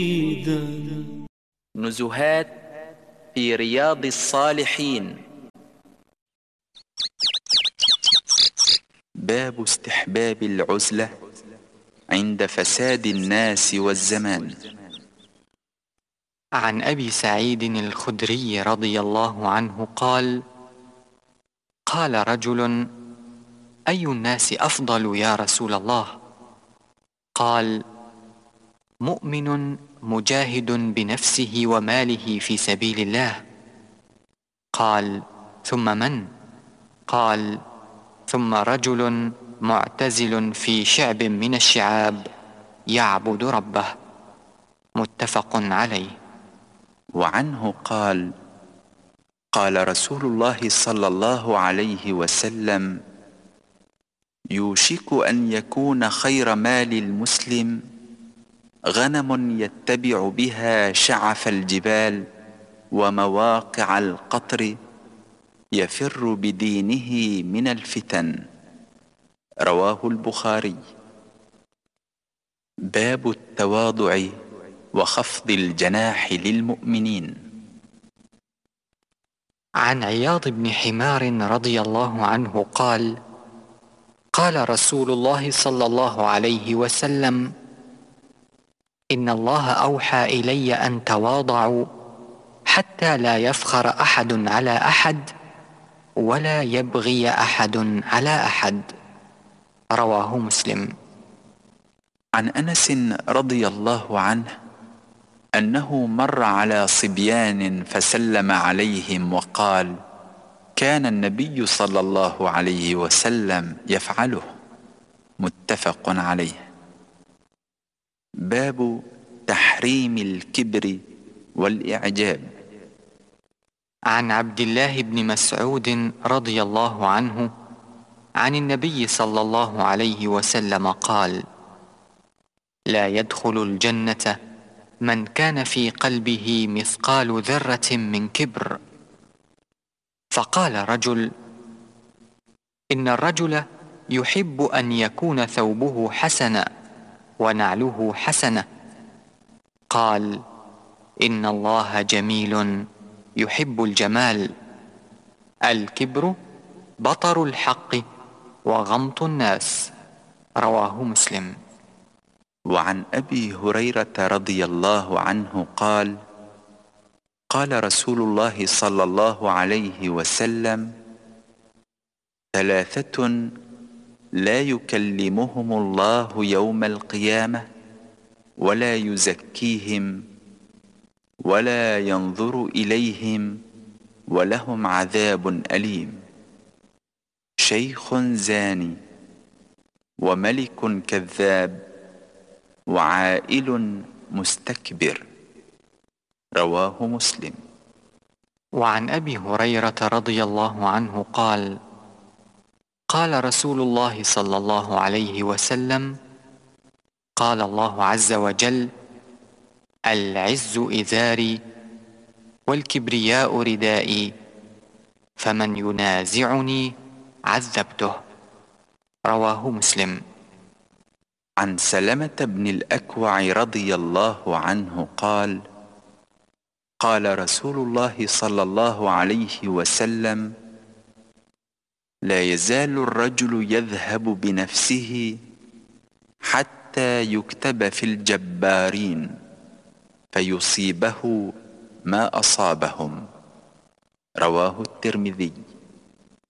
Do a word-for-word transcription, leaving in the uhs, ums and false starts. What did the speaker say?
نزهات في رياض الصالحين. باب استحباب العزلة عند فساد الناس والزمان. عن أبي سعيد الخدري رضي الله عنه قال: قال رجل: أي الناس أفضل يا رسول الله؟ قال: مؤمن مجاهد بنفسه وماله في سبيل الله. قال: ثم من؟ قال: ثم رجل معتزل في شعب من الشعاب يعبد ربه. متفق عليه. وعنه قال: قال رسول الله صلى الله عليه وسلم: يوشك أن يكون خير مال المسلم غنم يتبع بها شعف الجبال ومواقع القطر يفر بدينه من الفتن. رواه البخاري. باب التواضع وخفض الجناح للمؤمنين. عن عياض بن حمار رضي الله عنه قال: قال رسول الله صلى الله عليه وسلم: إن الله أوحى إلي أن تواضعوا حتى لا يفخر أحد على أحد ولا يبغي أحد على أحد. رواه مسلم. عن أنس رضي الله عنه أنه مر على صبيان فسلم عليهم وقال: كان النبي صلى الله عليه وسلم يفعله. متفق عليه. باب تحريم الكبر والإعجاب. عن عبد الله بن مسعود رضي الله عنه عن النبي صلى الله عليه وسلم قال: لا يدخل الجنة من كان في قلبه مثقال ذرة من كبر. فقال رجل: إن الرجل يحب أن يكون ثوبه حسنا ونعله حسنة. قال: إن الله جميل يحب الجمال. الكبر بطر الحق وغمط الناس. رواه مسلم. وعن أبي هريرة رضي الله عنه قال: قال رسول الله صلى الله عليه وسلم: ثلاثة لا يكلمهم الله يوم القيامة ولا يزكيهم ولا ينظر إليهم ولهم عذاب أليم: شيخ زاني وملك كذاب وعائل مستكبر. رواه مسلم. وعن أبي هريرة رضي الله عنه قال: قال رسول الله صلى الله عليه وسلم: قال الله عز وجل: العز إزاري والكبرياء ردائي فمن ينازعني عذبته. رواه مسلم. عن سلمة بن الأكوع رضي الله عنه قال: قال رسول الله صلى الله عليه وسلم: لا يزال الرجل يذهب بنفسه حتى يكتب في الجبارين فيصيبه ما أصابهم. رواه الترمذي.